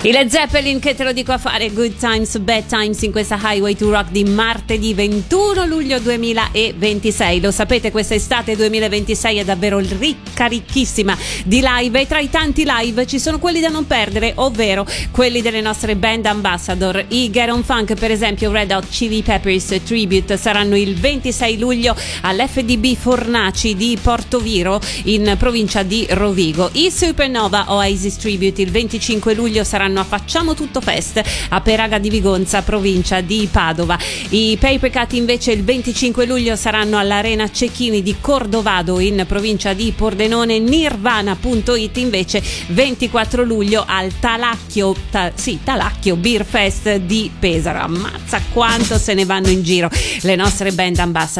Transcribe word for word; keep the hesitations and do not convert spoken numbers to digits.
I Led Zeppelin, che te lo dico a fare, Good Times, Bad Times, in questa Highway to Rock di martedì ventuno luglio duemilaventisei. Lo sapete, questa estate duemilaventisei è davvero ricca, ricchissima di live, e tra i tanti live ci sono quelli da non perdere, ovvero quelli delle nostre band ambassador. I Get On Funk, per esempio, Red Hot Chili Peppers Tribute, saranno il ventisei luglio all'F D B Fornaci di Portoviro, in provincia di Rovigo. I Supernova Oasis Tribute il venticinque luglio saranno a Facciamo Tutto Fest a Peraga di Vigonza, provincia di Padova. I Paper Cut invece il venticinque luglio saranno all'Arena Cecchini di Cordovado, in provincia di Pordenone. Nirvana punto it invece ventiquattro luglio al Talacchio ta, sì, Talacchio Beer Fest di Pesaro. Ammazza quanto se ne vanno in giro le nostre band ambassador.